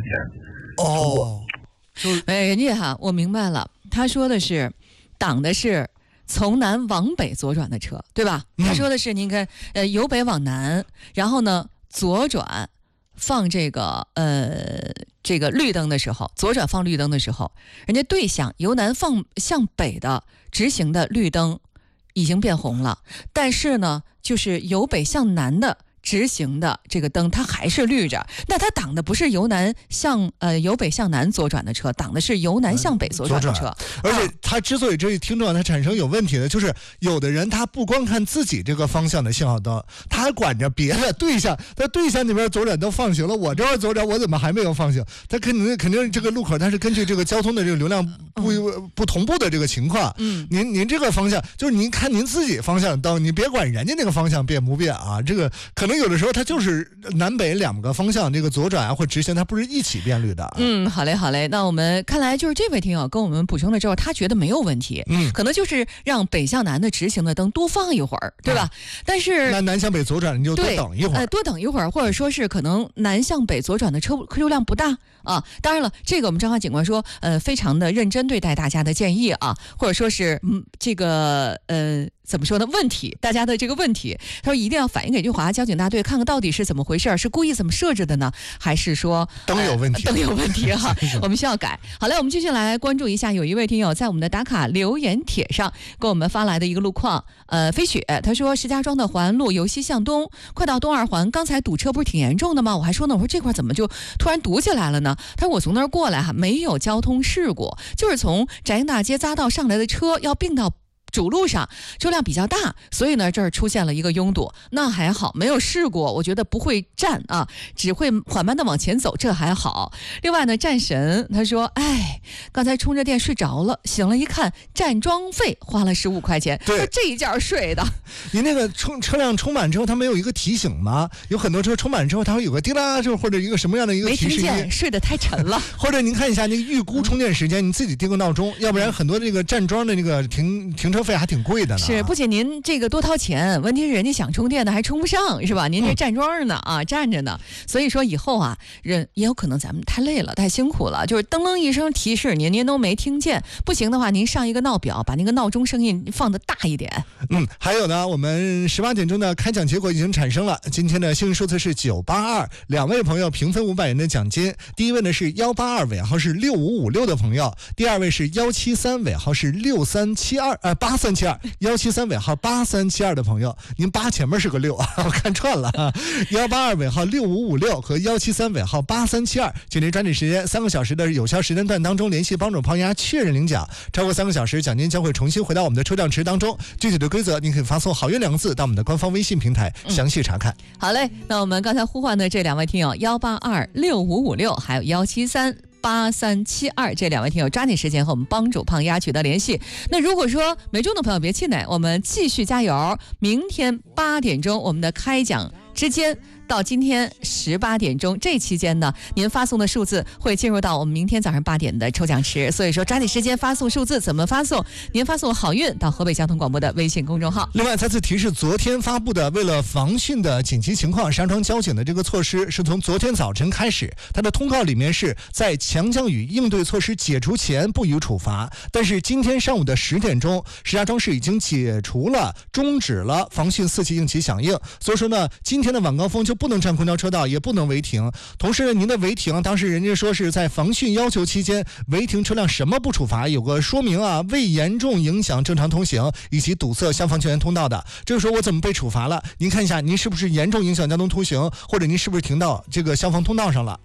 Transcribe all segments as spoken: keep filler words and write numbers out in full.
前。 哦， 哎，人家哈，我明白了，他说的是挡的是从南往北左转的车，对吧？他说的是您看，呃，由北往南，然后呢左转放这个呃这个绿灯的时候，左转放绿灯的时候，人家对向由南放向北的直行的绿灯已经变红了，但是呢，就是由北向南的直行的这个灯它还是绿着，那它挡的不是由南向呃由北向南左转的车，挡的是由南向北左转的车。 而且他之所以这听众他产生有问题的，就是有的人他不光看自己这个方向的信号灯，他还管着别的对向，他对向那边左转都放行了，我这儿左转我怎么还没有放行？他肯定肯定这个路口它是根据这个交通的这个流量不、嗯、不同步的这个情况。嗯，您您这个方向就是您看您自己方向的灯，你别管人家那个方向变不变啊，这个可能有的时候它就是南北两个方向，这个左转啊或直行它不是一起变绿的。 嗯，好嘞好嘞，那我们看来就是这位听友跟我们补充了之后，他觉得没有问题，嗯，可能就是让北向南的直行的灯多放一会儿，对吧？啊、但是那南向北左转你就多等一会儿， 呃，多等一会儿，或者说是可能南向北左转的车客流量不大啊。当然了，这个我们张华警官说，呃，非常的认真对待大家的建议啊，或者说是嗯这个呃。怎么说呢？问题，大家的这个问题，他说一定要反映给玉华交警大队，看看到底是怎么回事，是故意怎么设置的呢，还是说灯有问题？ 灯、呃、有问题哈，我们需要改。好嘞，我们继续来关注一下，有一位听友在我们的打卡留言帖上给我们发来的一个路况。呃，飞雪他说，石家庄的环路由西向东，快到东二环，刚才堵车不是挺严重的吗？我还说呢，我说这块怎么就突然堵起来了呢？他说我从那儿过来哈，没有交通事故，就是从展英大街匝道上来的车要并到主路上，车辆比较大，所以呢这儿出现了一个拥堵，那还好没有事故，我觉得不会站啊，只会缓慢的往前走，这还好。另外呢，战神他说，哎，刚才充着电睡着了，醒了一看站桩费花了十五块钱， 对， 这一觉睡的。 你那个充车辆充满之后，它没有一个提醒吗？有很多车充满之后，它会有个滴啦，就或者一个什么样的一个提示音， 没听见，睡得太沉了。 或者您看一下那个预估充电时间，你自己定个闹钟，要不然很多这个站桩的那个停停车费还挺贵的呢。 是，不仅您这个多掏钱，问题是人家想充电的还充不上，是吧？您这站桩呢、嗯、啊，站着呢。所以说以后啊，人也有可能咱们太累了，太辛苦了，就是噔噔一声提示您，您都没听见。不行的话，您上一个闹表，把那个闹钟声音放得大一点。 嗯，还有呢，我们十八点钟的开奖结果已经产生了，今天的幸运数字是九八二，两位朋友平分五百元的奖金。第一位呢是幺八二尾号是六五五六的朋友，第二位是幺七三尾号是六三七二呃八三七二。幺七三尾号八三七二的朋友，您八前面是个六啊，我看串了啊。幺八二尾号六五五六和幺七三尾号八三七二，请您抓紧时间，三个小时的有效时间段当中联系帮主胖丫确认领奖，超过三个小时，奖金将会重新回到我们的抽奖池当中。具体的规则，您可以发送好运两个字到我们的官方微信平台详细查看。嗯、 好嘞，那我们刚才呼唤的这两位听友，幺八二六五五六还有幺七三。八三七二这两位听友抓紧时间和我们帮主胖丫取得联系。那如果说没中的朋友别气馁，我们继续加油。明天八点钟我们的开奖之间到今天十八点钟这期间呢，您发送的数字会进入到我们明天早上八点的抽奖池，所以说抓紧时间发送数字。怎么发送？您发送好运到河北交通广播的微信公众号。 另外再次提示，昨天发布的为了防汛的紧急情况，石家庄交警的这个措施是从昨天早晨开始，它的通告里面是在强降雨应对措施解除前不予处罚，但是今天上午的十点钟，石家庄市已经解除了终止了防汛四级应急响应，所以说呢，今天的晚高峰就不能占公交车道，也不能违停。同时呢，您的违停，当时人家说是在防汛要求期间违停车辆什么不处罚，有个说明啊，未严重影响正常通行以及堵塞消防救援通道的。这个时候我怎么被处罚了？您看一下，您是不是严重影响交通通行，或者您是不是停到这个消防通道上了？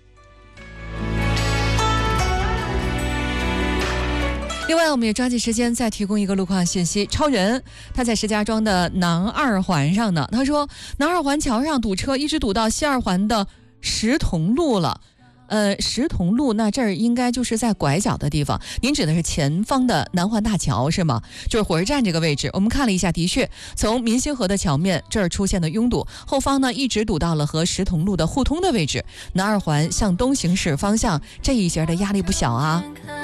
另外我们也抓紧时间再提供一个路况信息。超人他在石家庄的南二环上呢，他说南二环桥上堵车一直堵到西二环的石桐路了。呃，石桐路那这儿应该就是在拐角的地方，您指的是前方的南环大桥是吗？就是火车站这个位置。我们看了一下，的确从民兴河的桥面这儿出现的拥堵，后方呢一直堵到了和石桐路的互通的位置。南二环向东行驶方向这一节的压力不小啊。